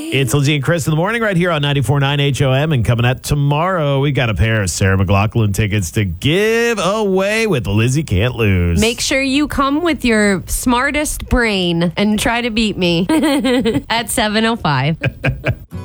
It's Lizzie and Chris in the morning right here on 94.9 HOM. And coming up tomorrow, we got a pair of Sarah McLachlan tickets to give away with Lizzie Can't Lose. Make sure you come with your smartest brain and try to beat me at 7:05.